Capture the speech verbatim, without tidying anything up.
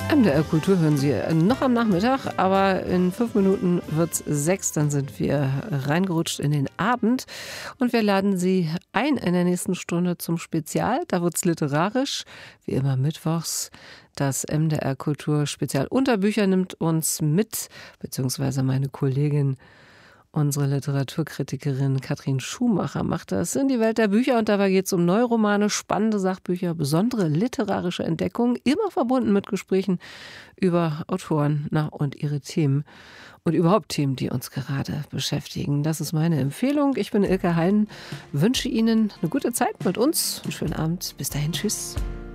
M D R Kultur hören Sie noch am Nachmittag, aber in fünf Minuten wird es sechs, dann sind wir reingerutscht in den Abend und wir laden Sie ein in der nächsten Stunde zum Spezial. Da wird es literarisch, wie immer mittwochs. Das M D R Kultur Spezial Unterbücher nimmt uns mit, beziehungsweise meine Kollegin, unsere Literaturkritikerin Katrin Schumacher macht das in die Welt der Bücher und dabei geht es um Neuromane, spannende Sachbücher, besondere literarische Entdeckungen, immer verbunden mit Gesprächen über Autoren na, und ihre Themen und überhaupt Themen, die uns gerade beschäftigen. Das ist meine Empfehlung. Ich bin Ilke Heinen, wünsche Ihnen eine gute Zeit mit uns, einen schönen Abend. Bis dahin, tschüss.